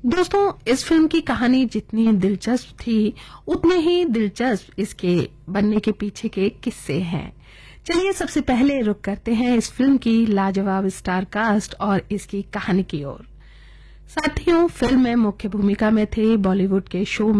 दोस्तों, इस फिल्म की कहानी जितनी दिलचस्प थी उतने ही दिलचस्प इसके बनने के पीछे के किस्से हैं। चलिए सबसे पहले रुक करते हैं इस फिल्म की लाजवाब स्टार कास्ट और इसकी कहानी की ओर। साथियों, फिल्म में मुख्य भूमिका में थे बॉलीवुड के शो